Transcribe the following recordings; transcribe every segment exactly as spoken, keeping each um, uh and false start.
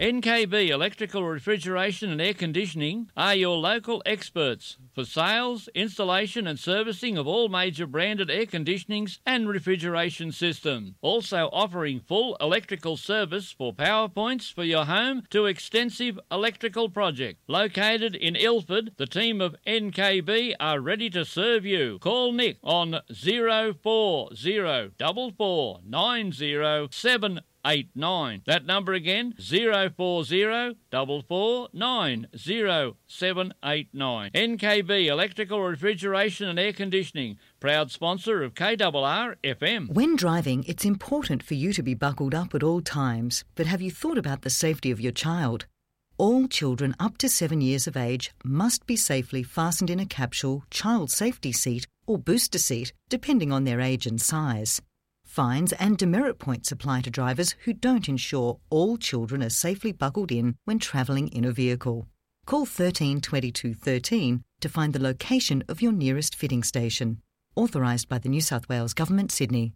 N K B Electrical, Refrigeration and Air Conditioning are your local experts for sales, installation and servicing of all major branded air conditionings and refrigeration systems. Also offering full electrical service for power points for your home to extensive electrical project. Located in Ilford, the team of N K B are ready to serve you. Call Nick on zero four zero four four nine zero seven eight nine. That number again, zero four zero four four nine zero seven eight nine. N K B Electrical, Refrigeration and Air Conditioning, proud sponsor of K R R F M. When driving, it's important for you to be buckled up at all times, but have you thought about the safety of your child? All children up to seven years of age must be safely fastened in a capsule, child safety seat or booster seat, depending on their age and size. Fines and demerit points apply to drivers who don't ensure all children are safely buckled in when travelling in a vehicle. Call thirteen twenty-two thirteen to find the location of your nearest fitting station. Authorised by the New South Wales Government, Sydney.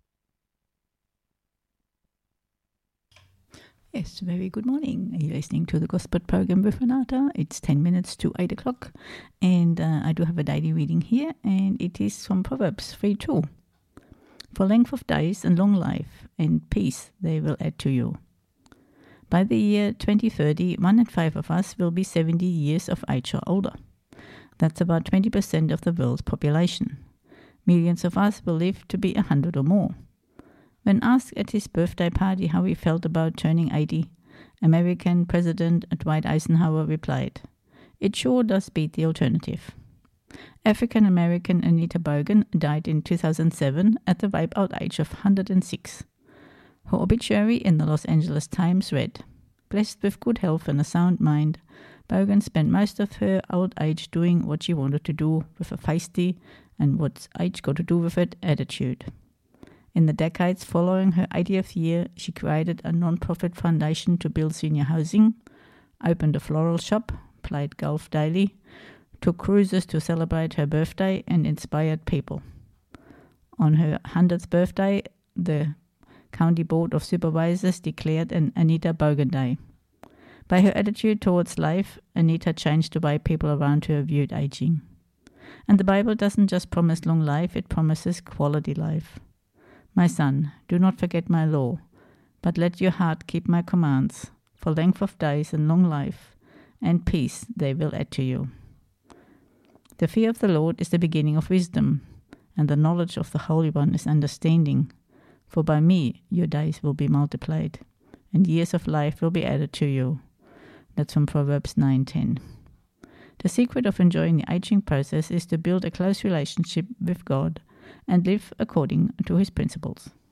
Yes, very good morning. You're listening to the Gospel Program with Renata. It's ten minutes to eight o'clock, and uh, I do have a daily reading here, and it is from Proverbs three two. For length of days and long life and peace they will add to you. By the year twenty thirty, one in five of us will be seventy years of age or older. That's about twenty percent of the world's population. Millions of us will live to be one hundred or more. When asked at his birthday party how he felt about turning eighty, American President Dwight Eisenhower replied, "It sure does beat the alternative." African-American Anita Bogan died in two thousand seven at the ripe-old age of one hundred six. Her obituary in the Los Angeles Times read, "Blessed with good health and a sound mind, Bogan spent most of her old age doing what she wanted to do with a feisty and what's age got to do with it attitude." In the decades following her eightieth year, she created a non-profit foundation to build senior housing, opened a floral shop, played golf daily, took cruises to celebrate her birthday, and inspired people. On her one hundredth birthday, the County Board of Supervisors declared an Anita Bogan Day. By her attitude towards life, Anita changed the way people around her viewed aging. And the Bible doesn't just promise long life, it promises quality life. "My son, do not forget my law, but let your heart keep my commands, for length of days and long life, and peace they will add to you." The fear of the Lord is the beginning of wisdom, and the knowledge of the Holy One is understanding. For by me your days will be multiplied, and years of life will be added to you. That's from Proverbs nine ten. The secret of enjoying the aging process is to build a close relationship with God and live according to his principles.